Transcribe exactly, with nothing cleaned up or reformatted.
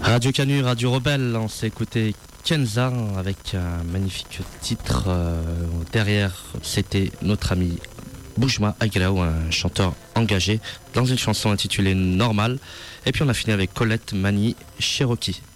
Radio Canu, Radio Rebelle, on s'est écouté Kenza avec un magnifique titre. Euh, derrière, c'était notre ami Boujma Agraou, un chanteur engagé, dans une chanson intitulée Normal. Et puis on a fini avec Colette Mani Cherokee.